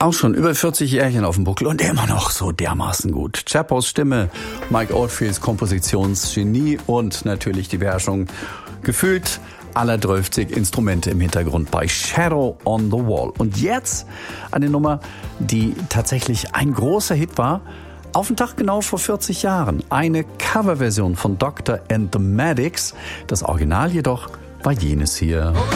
Auch schon über 40 Jährchen auf dem Buckel und immer noch so dermaßen gut. Chapos Stimme, Mike Oldfields Kompositionsgenie und natürlich die Beherrschung gefühlt aller 12 Instrumente im Hintergrund bei Shadow on the Wall. Und jetzt eine Nummer, die tatsächlich ein großer Hit war, auf den Tag genau vor 40 Jahren. Eine Coverversion von Dr. and the Maddox. Das Original jedoch war jenes hier.